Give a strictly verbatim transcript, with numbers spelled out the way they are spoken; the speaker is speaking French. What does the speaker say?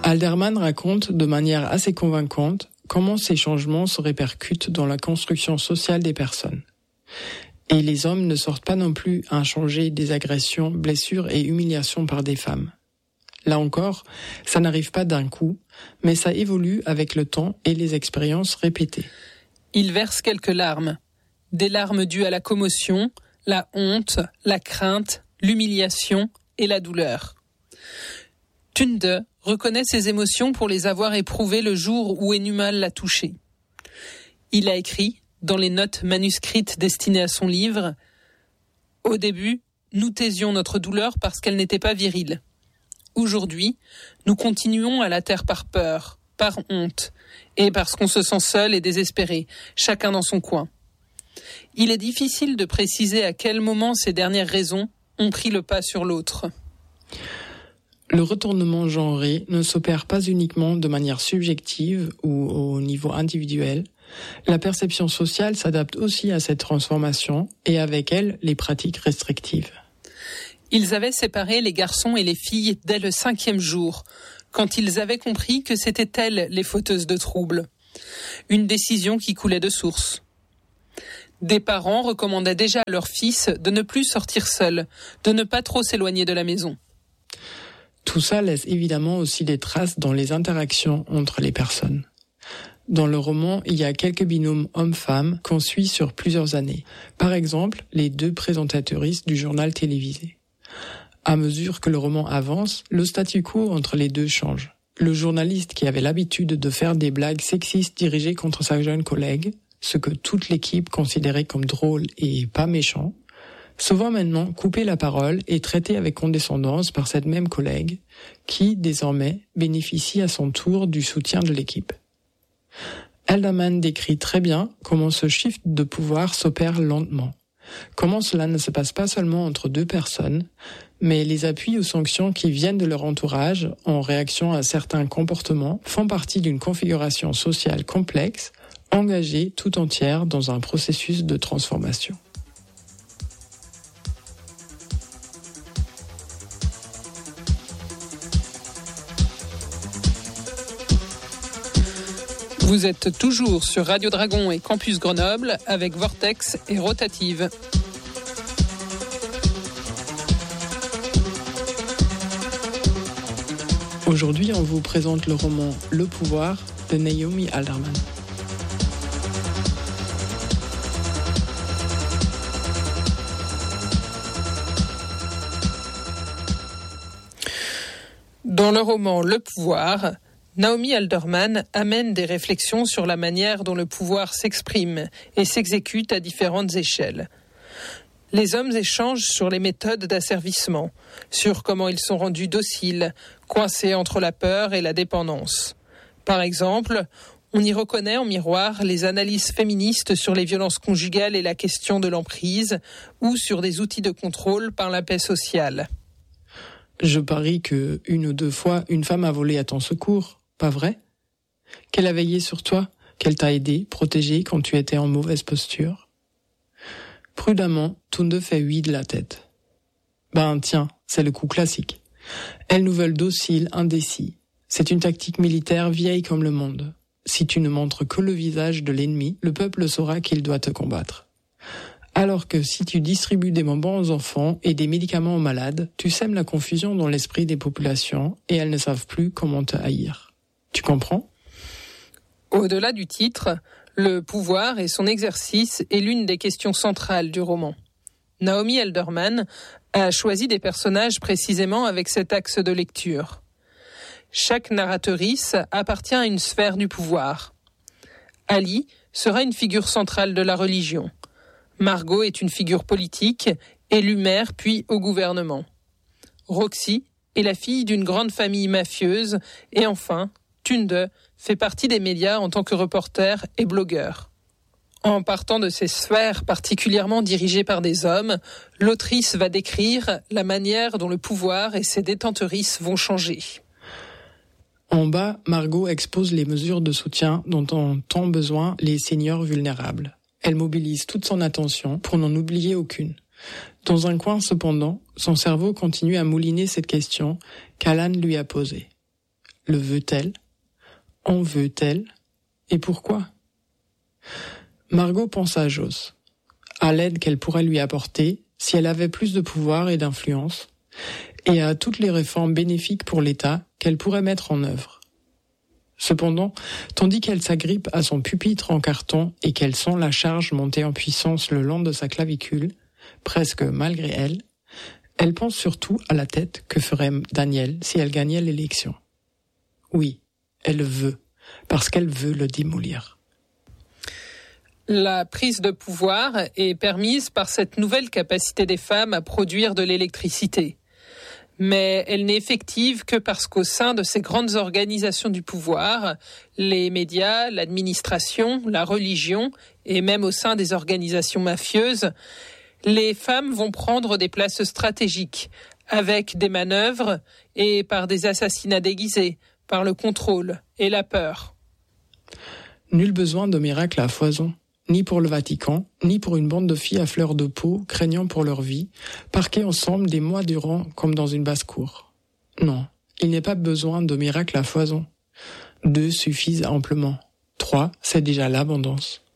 Alderman raconte de manière assez convaincante comment ces changements se répercutent dans la construction sociale des personnes. Et les hommes ne sortent pas non plus inchangés des agressions, blessures et humiliations par des femmes. Là encore, ça n'arrive pas d'un coup, mais ça évolue avec le temps et les expériences répétées. Il verse quelques larmes. Des larmes dues à la commotion, la honte, la crainte, l'humiliation et la douleur. Tunde reconnaît ses émotions pour les avoir éprouvées le jour où Enumal l'a touché. Il a écrit, dans les notes manuscrites destinées à son livre, « Au début, nous taisions notre douleur parce qu'elle n'était pas virile. Aujourd'hui, nous continuons à la taire par peur, par honte, et parce qu'on se sent seul et désespéré, chacun dans son coin. Il est difficile de préciser à quel moment ces dernières raisons ont pris le pas sur l'autre. » Le retournement genré ne s'opère pas uniquement de manière subjective ou au niveau individuel. La perception sociale s'adapte aussi à cette transformation et avec elle, les pratiques restrictives. Ils avaient séparé les garçons et les filles dès le cinquième jour, quand ils avaient compris que c'étaient elles les fauteuses de troubles. Une décision qui coulait de source. Des parents recommandaient déjà à leurs fils de ne plus sortir seuls, de ne pas trop s'éloigner de la maison. Tout ça laisse évidemment aussi des traces dans les interactions entre les personnes. Dans le roman, il y a quelques binômes hommes-femmes qu'on suit sur plusieurs années. Par exemple, les deux présentatrices du journal télévisé. À mesure que le roman avance, le statu quo entre les deux change. Le journaliste qui avait l'habitude de faire des blagues sexistes dirigées contre sa jeune collègue, ce que toute l'équipe considérait comme drôle et pas méchant, se voit maintenant couper la parole et traité avec condescendance par cette même collègue, qui, désormais, bénéficie à son tour du soutien de l'équipe. Alderman décrit très bien comment ce shift de pouvoir s'opère lentement, comment cela ne se passe pas seulement entre deux personnes, mais les appuis aux sanctions qui viennent de leur entourage en réaction à certains comportements font partie d'une configuration sociale complexe, engagée tout entière dans un processus de transformation. Vous êtes toujours sur Radio Dragon et Campus Grenoble avec Vortex et Rotative. Aujourd'hui, on vous présente le roman Le pouvoir de Naomi Alderman. Dans le roman Le pouvoir, Naomi Alderman amène des réflexions sur la manière dont le pouvoir s'exprime et s'exécute à différentes échelles. Les hommes échangent sur les méthodes d'asservissement, sur comment ils sont rendus dociles, coincés entre la peur et la dépendance. Par exemple, on y reconnaît en miroir les analyses féministes sur les violences conjugales et la question de l'emprise, ou sur des outils de contrôle par la paix sociale. Je parie que une ou deux fois, une femme a volé à ton secours. Pas vrai? Qu'elle a veillé sur toi, qu'elle t'a aidé, protégé quand tu étais en mauvaise posture. Prudemment, Tunde fait oui de la tête. Ben tiens, c'est le coup classique. Elles nous veulent dociles, indécis. C'est une tactique militaire vieille comme le monde. Si tu ne montres que le visage de l'ennemi, le peuple saura qu'il doit te combattre. Alors que si tu distribues des bonbons aux enfants et des médicaments aux malades, tu sèmes la confusion dans l'esprit des populations et elles ne savent plus comment te haïr. Tu comprends? Au-delà du titre, le pouvoir et son exercice est l'une des questions centrales du roman. Naomi Alderman a choisi des personnages précisément avec cet axe de lecture. Chaque narratrice appartient à une sphère du pouvoir. Ali sera une figure centrale de la religion. Margot est une figure politique, élue maire puis au gouvernement. Roxy est la fille d'une grande famille mafieuse et enfin, Tunde fait partie des médias en tant que reporter et blogueur. En partant de ces sphères particulièrement dirigées par des hommes, l'autrice va décrire la manière dont le pouvoir et ses détentrices vont changer. En bas, Margot expose les mesures de soutien dont ont tant besoin les seniors vulnérables. Elle mobilise toute son attention pour n'en oublier aucune. Dans un coin, cependant, son cerveau continue à mouliner cette question qu'Alan lui a posée. le veut-elle? En veut-elle? Et pourquoi? Margot pense à Joss, à l'aide qu'elle pourrait lui apporter si elle avait plus de pouvoir et d'influence, et à toutes les réformes bénéfiques pour l'État qu'elle pourrait mettre en œuvre. Cependant, tandis qu'elle s'agrippe à son pupitre en carton et qu'elle sent la charge monter en puissance le long de sa clavicule, presque malgré elle, elle pense surtout à la tête que ferait Daniel si elle gagnait l'élection. Oui, elle veut, parce qu'elle veut le démolir. La prise de pouvoir est permise par cette nouvelle capacité des femmes à produire de l'électricité. Mais elle n'est effective que parce qu'au sein de ces grandes organisations du pouvoir, les médias, l'administration, la religion et même au sein des organisations mafieuses, les femmes vont prendre des places stratégiques avec des manœuvres et par des assassinats déguisés, par le contrôle et la peur. Nul besoin de miracle à foison. Ni pour le Vatican, ni pour une bande de filles à fleur de peau, craignant pour leur vie, parquées ensemble des mois durant comme dans une basse-cour. Non, il n'est pas besoin de miracles à foison. Deux suffisent amplement. Trois, c'est déjà l'abondance.